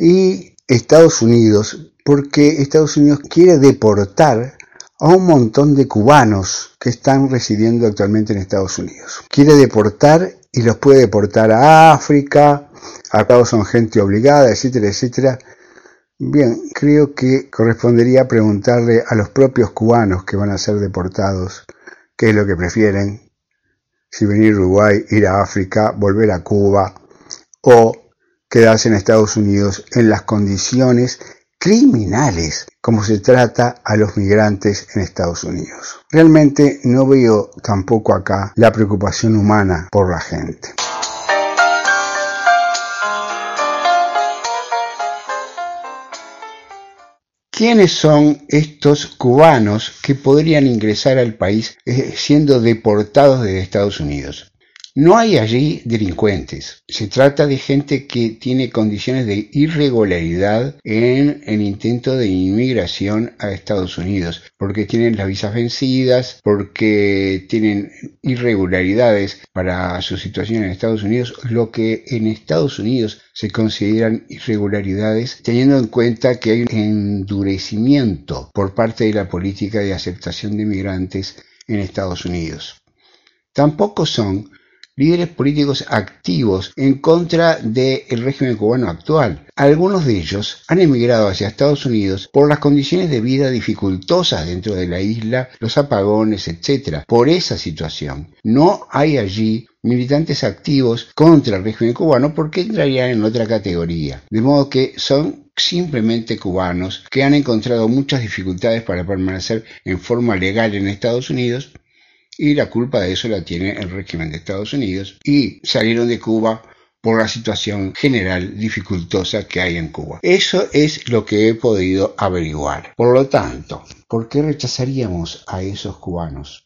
y Estados Unidos, porque Estados Unidos quiere deportar a un montón de cubanos que están residiendo actualmente en Estados Unidos. Quiere deportar y los puede deportar a África, acá son gente obligada, etcétera, etcétera. Bien, creo que correspondería preguntarle a los propios cubanos que van a ser deportados qué es lo que prefieren, si venir a Uruguay, ir a África, volver a Cuba o quedarse en Estados Unidos en las condiciones criminales como se trata a los migrantes en Estados Unidos. Realmente no veo tampoco acá la preocupación humana por la gente. ¿Quiénes son estos cubanos que podrían ingresar al país siendo deportados de Estados Unidos? No hay allí delincuentes. Se trata de gente que tiene condiciones de irregularidad en el intento de inmigración a Estados Unidos, porque tienen las visas vencidas, porque tienen irregularidades para su situación en Estados Unidos, lo que en Estados Unidos se consideran irregularidades, teniendo en cuenta que hay un endurecimiento por parte de la política de aceptación de migrantes en Estados Unidos. Tampoco son líderes políticos activos en contra del régimen cubano actual. Algunos de ellos han emigrado hacia Estados Unidos por las condiciones de vida dificultosas dentro de la isla, los apagones, etc. Por esa situación, no hay allí militantes activos contra el régimen cubano porque entrarían en otra categoría. De modo que son simplemente cubanos que han encontrado muchas dificultades para permanecer en forma legal en Estados Unidos, y la culpa de eso la tiene el régimen de Estados Unidos, y salieron de Cuba por la situación general dificultosa que hay en Cuba. Eso es lo que he podido averiguar. Por lo tanto, ¿por qué rechazaríamos a esos cubanos?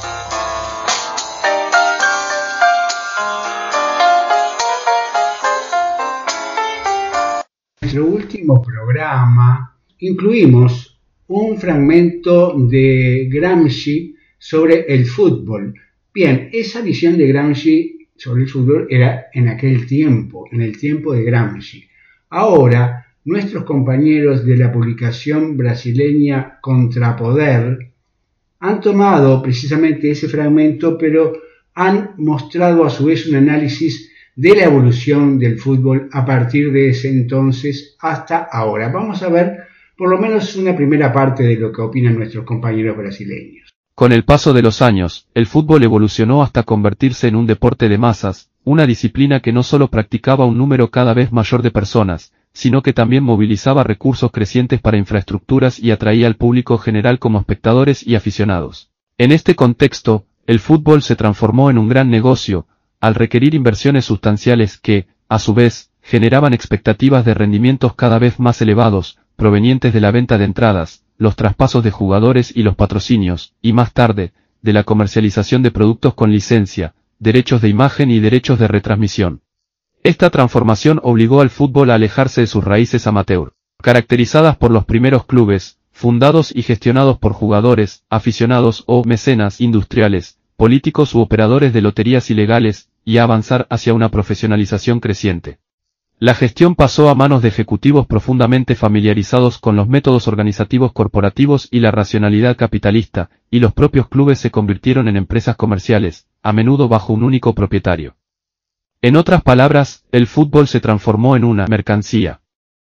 En nuestro último programa incluimos un fragmento de Gramsci sobre el fútbol. Bien, esa visión de Gramsci sobre el fútbol era en aquel tiempo, en el tiempo de Gramsci. Ahora, nuestros compañeros de la publicación brasileña Contrapoder han tomado precisamente ese fragmento, pero han mostrado a su vez un análisis de la evolución del fútbol a partir de ese entonces hasta ahora. Vamos a ver por lo menos una primera parte de lo que opinan nuestros compañeros brasileños. Con el paso de los años, el fútbol evolucionó hasta convertirse en un deporte de masas, una disciplina que no solo practicaba un número cada vez mayor de personas, sino que también movilizaba recursos crecientes para infraestructuras y atraía al público general como espectadores y aficionados. En este contexto, el fútbol se transformó en un gran negocio, al requerir inversiones sustanciales que, a su vez, generaban expectativas de rendimientos cada vez más elevados, provenientes de la venta de entradas, los traspasos de jugadores y los patrocinios, y más tarde, de la comercialización de productos con licencia, derechos de imagen y derechos de retransmisión. Esta transformación obligó al fútbol a alejarse de sus raíces amateur, caracterizadas por los primeros clubes, fundados y gestionados por jugadores, aficionados o mecenas industriales, políticos u operadores de loterías ilegales, y a avanzar hacia una profesionalización creciente. La gestión pasó a manos de ejecutivos profundamente familiarizados con los métodos organizativos corporativos y la racionalidad capitalista, y los propios clubes se convirtieron en empresas comerciales, a menudo bajo un único propietario. En otras palabras, el fútbol se transformó en una mercancía.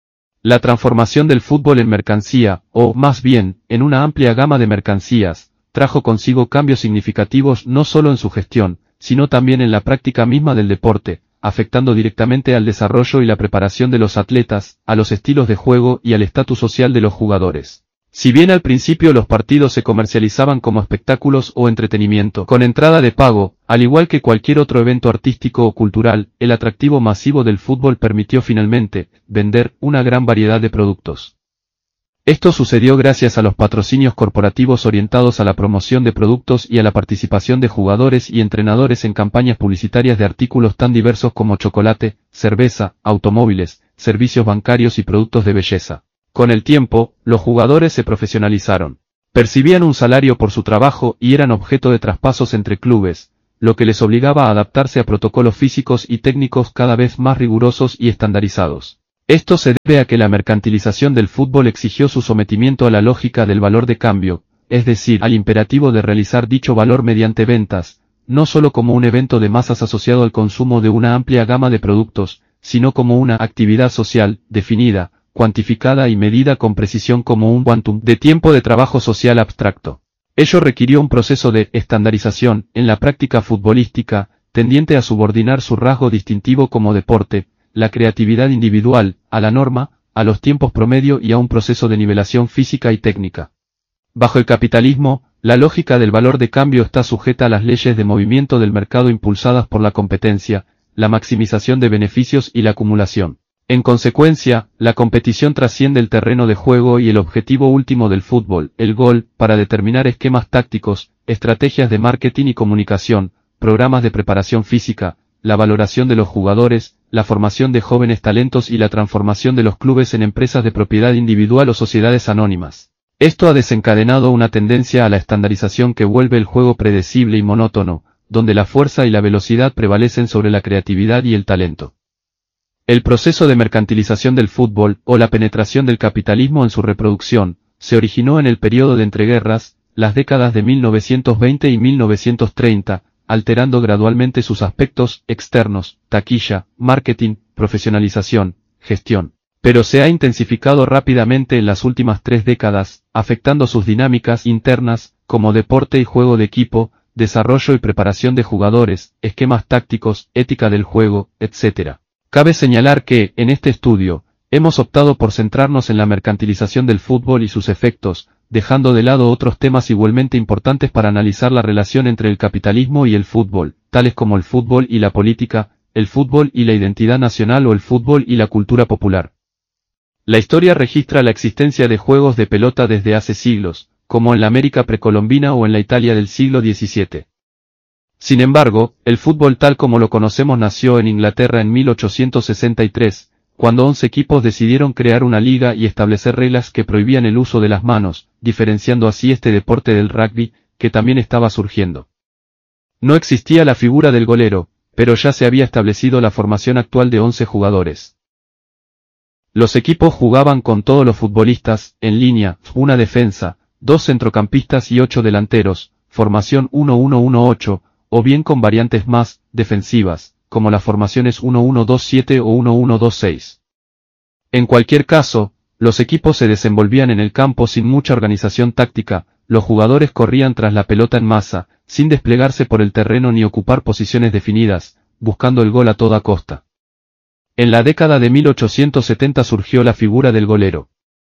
La transformación del fútbol en mercancía, o más bien, en una amplia gama de mercancías, trajo consigo cambios significativos no solo en su gestión, sino también en la práctica misma del deporte, afectando directamente al desarrollo y la preparación de los atletas, a los estilos de juego y al estatus social de los jugadores. Si bien al principio los partidos se comercializaban como espectáculos o entretenimiento, con entrada de pago, al igual que cualquier otro evento artístico o cultural, el atractivo masivo del fútbol permitió finalmente vender una gran variedad de productos. Esto sucedió gracias a los patrocinios corporativos orientados a la promoción de productos y a la participación de jugadores y entrenadores en campañas publicitarias de artículos tan diversos como chocolate, cerveza, automóviles, servicios bancarios y productos de belleza. Con el tiempo, los jugadores se profesionalizaron. Percibían un salario por su trabajo y eran objeto de traspasos entre clubes, lo que les obligaba a adaptarse a protocolos físicos y técnicos cada vez más rigurosos y estandarizados. Esto se debe a que la mercantilización del fútbol exigió su sometimiento a la lógica del valor de cambio, es decir, al imperativo de realizar dicho valor mediante ventas, no solo como un evento de masas asociado al consumo de una amplia gama de productos, sino como una actividad social, definida, cuantificada y medida con precisión como un quantum de tiempo de trabajo social abstracto. Ello requirió un proceso de estandarización en la práctica futbolística, tendiente a subordinar su rasgo distintivo como deporte, la creatividad individual, a la norma, a los tiempos promedio y a un proceso de nivelación física y técnica. Bajo el capitalismo, la lógica del valor de cambio está sujeta a las leyes de movimiento del mercado impulsadas por la competencia, la maximización de beneficios y la acumulación. En consecuencia, la competición trasciende el terreno de juego y el objetivo último del fútbol, el gol, para determinar esquemas tácticos, estrategias de marketing y comunicación, programas de preparación física, la valoración de los jugadores, la formación de jóvenes talentos y la transformación de los clubes en empresas de propiedad individual o sociedades anónimas. Esto ha desencadenado una tendencia a la estandarización que vuelve el juego predecible y monótono, donde la fuerza y la velocidad prevalecen sobre la creatividad y el talento. El proceso de mercantilización del fútbol, o la penetración del capitalismo en su reproducción, se originó en el periodo de entreguerras, las décadas de 1920 y 1930, alterando gradualmente sus aspectos externos, taquilla, marketing, profesionalización, gestión. Pero se ha intensificado rápidamente en las últimas 3 décadas, afectando sus dinámicas internas, como deporte y juego de equipo, desarrollo y preparación de jugadores, esquemas tácticos, ética del juego, etc. Cabe señalar que, en este estudio, hemos optado por centrarnos en la mercantilización del fútbol y sus efectos, dejando de lado otros temas igualmente importantes para analizar la relación entre el capitalismo y el fútbol, tales como el fútbol y la política, el fútbol y la identidad nacional o el fútbol y la cultura popular. La historia registra la existencia de juegos de pelota desde hace siglos, como en la América precolombina o en la Italia del siglo XVII. Sin embargo, el fútbol tal como lo conocemos nació en Inglaterra en 1863, cuando 11 equipos decidieron crear una liga y establecer reglas que prohibían el uso de las manos, diferenciando así este deporte del rugby, que también estaba surgiendo. No existía la figura del golero, pero ya se había establecido la formación actual de 11 jugadores. Los equipos jugaban con todos los futbolistas, en línea, una defensa, 2 centrocampistas y 8 delanteros, formación 1-1-1-8, o bien con variantes más defensivas, como las formaciones 1-1-2-7 o 1-1-2-6. En cualquier caso, los equipos se desenvolvían en el campo sin mucha organización táctica, los jugadores corrían tras la pelota en masa, sin desplegarse por el terreno ni ocupar posiciones definidas, buscando el gol a toda costa. En la década de 1870 surgió la figura del golero.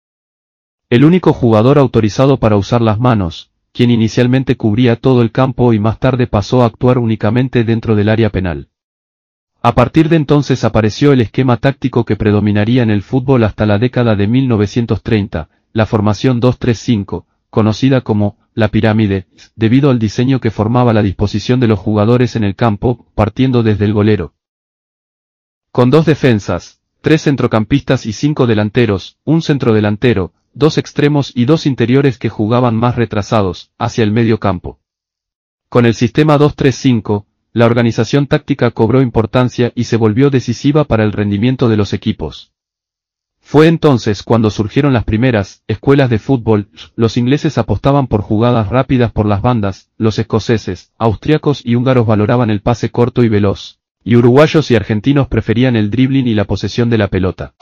El único jugador autorizado para usar las manos, quien inicialmente cubría todo el campo y más tarde pasó a actuar únicamente dentro del área penal. A partir de entonces apareció el esquema táctico que predominaría en el fútbol hasta la década de 1930, la formación 2-3-5, conocida como la pirámide, debido al diseño que formaba la disposición de los jugadores en el campo, partiendo desde el golero. Con 2 defensas, 3 centrocampistas y 5 delanteros, un centrodelantero, 2 extremos y 2 interiores que jugaban más retrasados, hacia el medio campo. Con el sistema 2-3-5, la organización táctica cobró importancia y se volvió decisiva para el rendimiento de los equipos. Fue entonces cuando surgieron las primeras escuelas de fútbol, los ingleses apostaban por jugadas rápidas por las bandas, los escoceses, austriacos y húngaros valoraban el pase corto y veloz, y uruguayos y argentinos preferían el dribbling y la posesión de la pelota.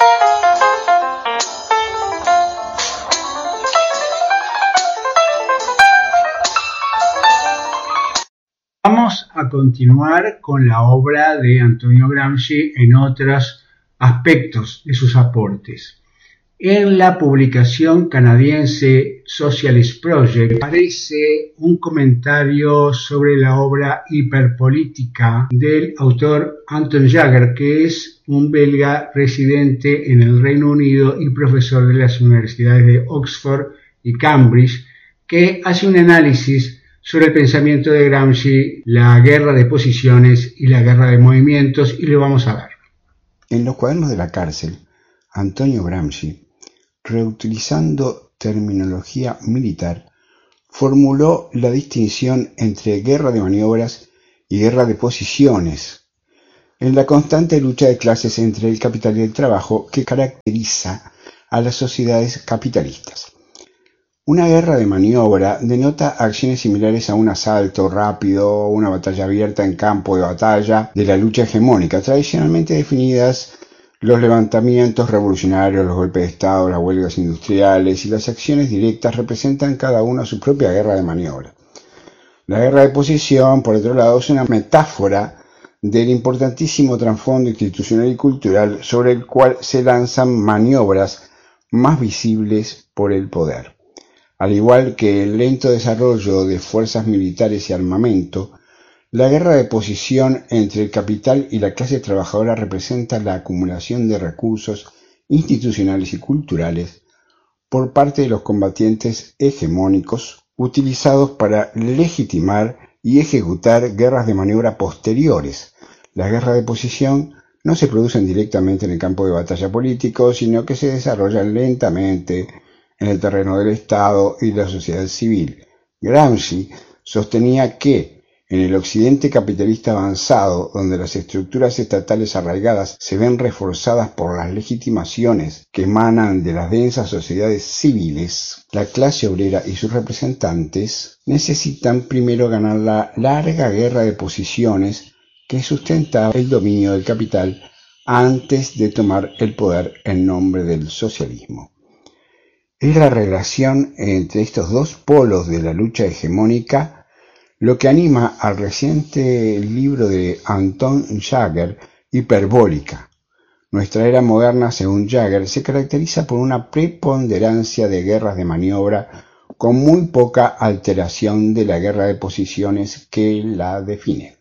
Vamos a continuar con la obra de Antonio Gramsci en otros aspectos de sus aportes. En la publicación canadiense Socialist Project aparece un comentario sobre la obra Hiperpolítica del autor Anton Jager, que es un belga residente en el Reino Unido y profesor de las universidades de Oxford y Cambridge, que hace un análisis sobre el pensamiento de Gramsci, la guerra de posiciones y la guerra de movimientos, y lo vamos a ver. En los cuadernos de la cárcel, Antonio Gramsci, reutilizando terminología militar, formuló la distinción entre guerra de maniobras y guerra de posiciones, en la constante lucha de clases entre el capital y el trabajo que caracteriza a las sociedades capitalistas. Una guerra de maniobra denota acciones similares a un asalto rápido o una batalla abierta en campo de batalla de la lucha hegemónica, tradicionalmente definidas los levantamientos revolucionarios, los golpes de Estado, las huelgas industriales y las acciones directas representan cada una su propia guerra de maniobra. La guerra de posición, por otro lado, es una metáfora del importantísimo trasfondo institucional y cultural sobre el cual se lanzan maniobras más visibles por el poder. Al igual que el lento desarrollo de fuerzas militares y armamento, la guerra de posición entre el capital y la clase trabajadora representa la acumulación de recursos institucionales y culturales por parte de los combatientes hegemónicos utilizados para legitimar y ejecutar guerras de maniobra posteriores. Las guerras de posición no se producen directamente en el campo de batalla político, sino que se desarrollan lentamente en el terreno del Estado y de la sociedad civil. Gramsci sostenía que en el occidente capitalista avanzado, donde las estructuras estatales arraigadas se ven reforzadas por las legitimaciones que emanan de las densas sociedades civiles, la clase obrera y sus representantes necesitan primero ganar la larga guerra de posiciones que sustenta el dominio del capital antes de tomar el poder en nombre del socialismo. Es la relación entre estos dos polos de la lucha hegemónica lo que anima al reciente libro de Anton Jagger, Hiperbólica. Nuestra era moderna, según Jagger, se caracteriza por una preponderancia de guerras de maniobra con muy poca alteración de la guerra de posiciones que la define.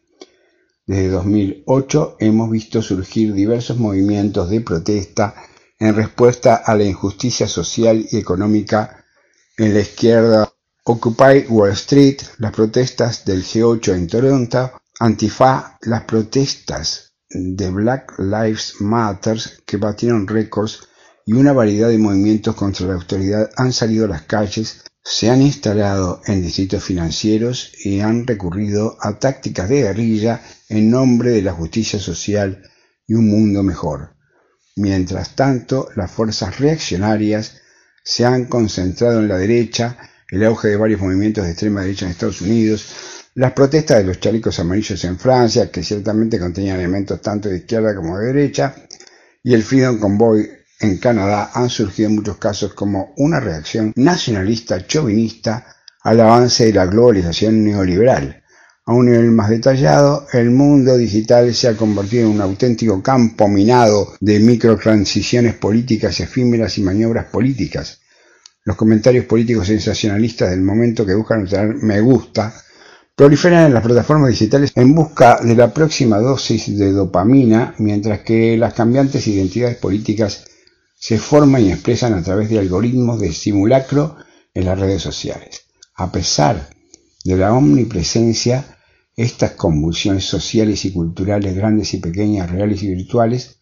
Desde 2008 hemos visto surgir diversos movimientos de protesta en respuesta a la injusticia social y económica en la izquierda. Occupy Wall Street, las protestas del G8 en Toronto, Antifa, las protestas de Black Lives Matter que batieron récords y una variedad de movimientos contra la austeridad han salido a las calles, se han instalado en distritos financieros y han recurrido a tácticas de guerrilla en nombre de la justicia social y un mundo mejor. Mientras tanto, las fuerzas reaccionarias se han concentrado en la derecha, el auge de varios movimientos de extrema derecha en Estados Unidos, las protestas de los chalecos amarillos en Francia, que ciertamente contenían elementos tanto de izquierda como de derecha, y el Freedom Convoy en Canadá han surgido en muchos casos como una reacción nacionalista chauvinista al avance de la globalización neoliberal. A un nivel más detallado, el mundo digital se ha convertido en un auténtico campo minado de microtransiciones políticas efímeras y maniobras políticas. Los comentarios políticos sensacionalistas del momento que buscan obtener me gusta proliferan en las plataformas digitales en busca de la próxima dosis de dopamina, mientras que las cambiantes identidades políticas se forman y expresan a través de algoritmos de simulacro en las redes sociales. A pesar de la omnipresencia, estas convulsiones sociales y culturales grandes y pequeñas, reales y virtuales,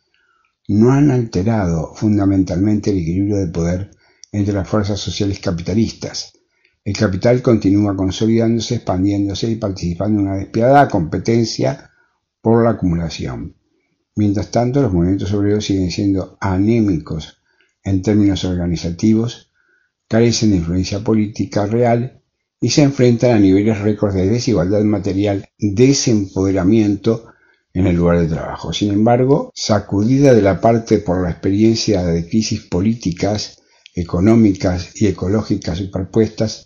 no han alterado fundamentalmente el equilibrio de poder entre las fuerzas sociales capitalistas. El capital continúa consolidándose, expandiéndose y participando en una despiadada competencia por la acumulación. Mientras tanto, los movimientos obreros siguen siendo anémicos en términos organizativos, carecen de influencia política real y se enfrentan a niveles récords de desigualdad material, desempoderamiento en el lugar de trabajo. Sin embargo, sacudida de la parte por la experiencia de crisis políticas, económicas y ecológicas superpuestas,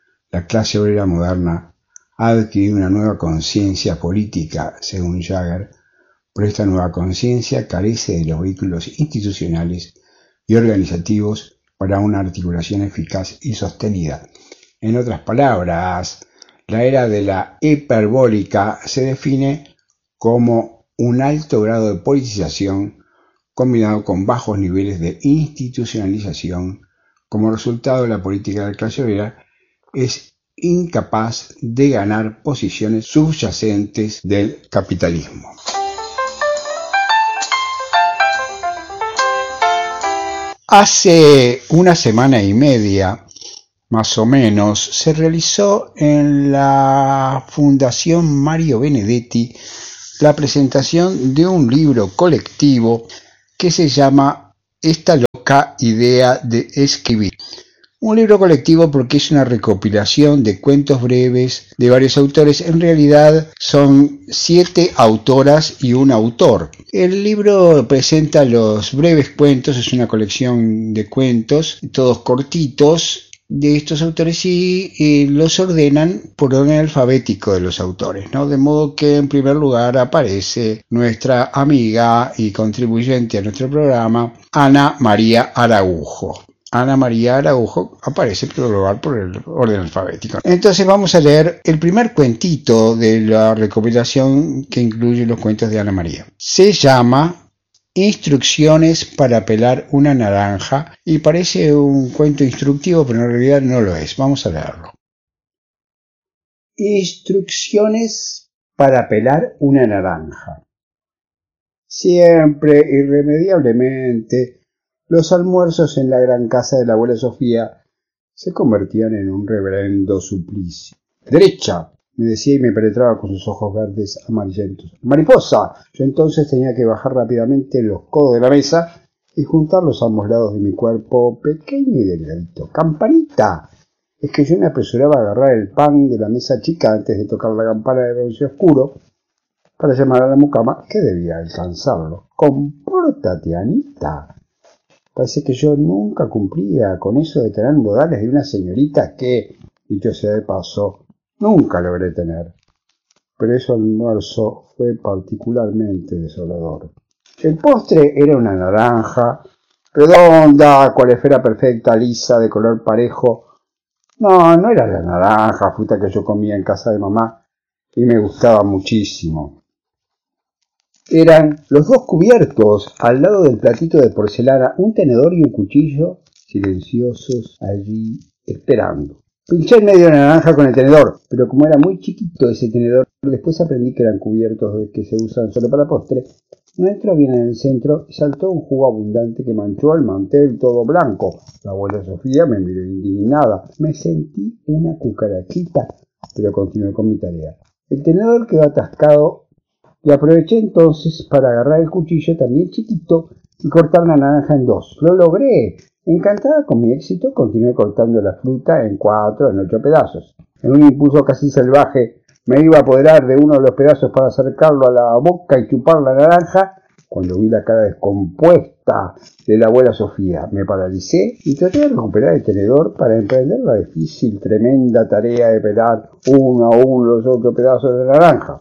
la clase obrera moderna ha adquirido una nueva conciencia política, según Jagger, pero esta nueva conciencia carece de los vehículos institucionales y organizativos para una articulación eficaz y sostenida. En otras palabras, la era de la hiperbólica se define como un alto grado de politización combinado con bajos niveles de institucionalización. Como resultado, la política de la clase obrera es incapaz de ganar posiciones subyacentes del capitalismo. Hace una semana y media, más o menos, se realizó en la Fundación Mario Benedetti la presentación de un libro colectivo que se llama Esta loca idea de escribir. Un libro colectivo porque es una recopilación de cuentos breves de varios autores. En realidad son 7 autoras y un autor. El libro presenta los breves cuentos, es una colección de cuentos, todos cortitos, de estos autores y los ordenan por orden alfabético de los autores, ¿no? De modo que en primer lugar aparece nuestra amiga y contribuyente a nuestro programa, Ana María Araujo. Ana María Araujo aparece en primer lugar por el orden alfabético. Entonces vamos a leer el primer cuentito de la recopilación que incluye los cuentos de Ana María. Se llama Instrucciones para pelar una naranja y parece un cuento instructivo, pero en realidad no lo es. Vamos a leerlo. Instrucciones para pelar una naranja. Siempre, irremediablemente, los almuerzos en la gran casa de la abuela Sofía se convertían en un reverendo suplicio. ¡Derecha!, me decía y me penetraba con sus ojos verdes amarillentos. ¡Mariposa! Yo entonces tenía que bajar rápidamente los codos de la mesa y juntarlos a ambos lados de mi cuerpo, pequeño y delgadito. ¡Campanita! Es que yo me apresuraba a agarrar el pan de la mesa chica antes de tocar la campana de bronce oscuro para llamar a la mucama, que debía alcanzarlo. ¡Compórtate, Anita! Parece que yo nunca cumplía con eso de tener modales de una señorita que, dicho sea de paso, nunca logré tener. Pero ese almuerzo fue particularmente desolador. El postre era una naranja, redonda, cual esfera perfecta, lisa, de color parejo. No era la naranja, fruta que yo comía en casa de mamá y me gustaba muchísimo. Eran los 2 cubiertos al lado del platito de porcelana, un tenedor y un cuchillo silenciosos allí esperando. Pinché en medio de la naranja con el tenedor, pero como era muy chiquito ese tenedor, después aprendí que eran cubiertos que se usan solo para postre. No entró bien en el centro y saltó un jugo abundante que manchó el mantel todo blanco. La abuela Sofía me miró indignada. Me sentí una cucarachita, pero continué con mi tarea. El tenedor quedó atascado y aproveché entonces para agarrar el cuchillo también chiquito y cortar la naranja en 2. ¡Lo logré! Encantada con mi éxito, continué cortando la fruta en 4, en 8 pedazos. En un impulso casi salvaje, me iba a apoderar de uno de los pedazos para acercarlo a la boca y chupar la naranja, cuando vi la cara descompuesta de la abuela Sofía. Me paralicé y traté de recuperar el tenedor para emprender la difícil, tremenda tarea de pelar uno a uno los 8 pedazos de naranja.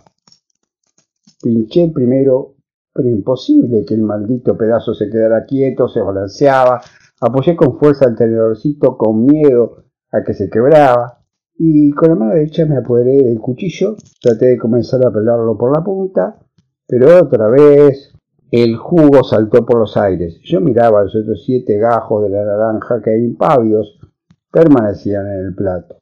Pinché primero, pero imposible que el maldito pedazo se quedara quieto, se balanceaba. Apoyé con fuerza el tenedorcito con miedo a que se quebraba y con la mano derecha me apoderé del cuchillo. Traté de comenzar a pelarlo por la punta, pero otra vez el jugo saltó por los aires. Yo miraba a los otros 7 gajos de la naranja que impávidos permanecían en el plato.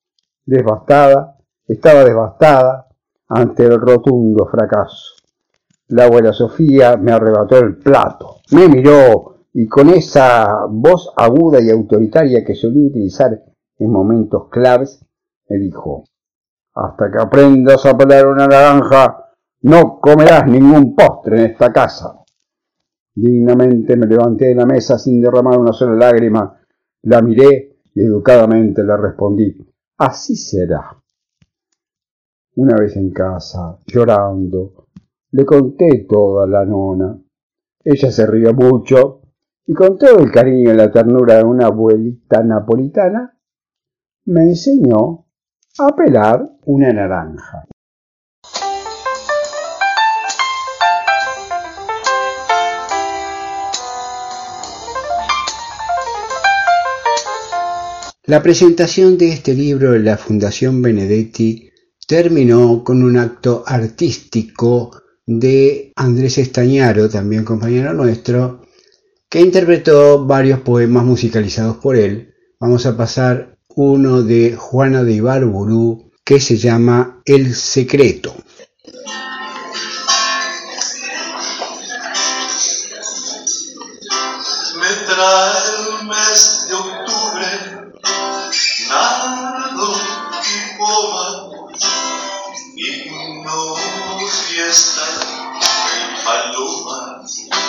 Estaba devastada ante el rotundo fracaso. La abuela Sofía me arrebató el plato, me miró y con esa voz aguda y autoritaria que solía utilizar en momentos claves, me dijo: «Hasta que aprendas a pelar una naranja, no comerás ningún postre en esta casa». Dignamente me levanté de la mesa sin derramar una sola lágrima, la miré y educadamente le respondí: «Así será». Una vez en casa, llorando, le conté todo a la nona. Ella se rió mucho y con todo el cariño y la ternura de una abuelita napolitana, me enseñó a pelar una naranja. La presentación de este libro en la Fundación Benedetti terminó con un acto artístico de Andrés Estañaro, también compañero nuestro, que interpretó varios poemas musicalizados por él. Vamos a pasar uno de Juana de Ibarburu que se llama El Secreto. Me trae el mes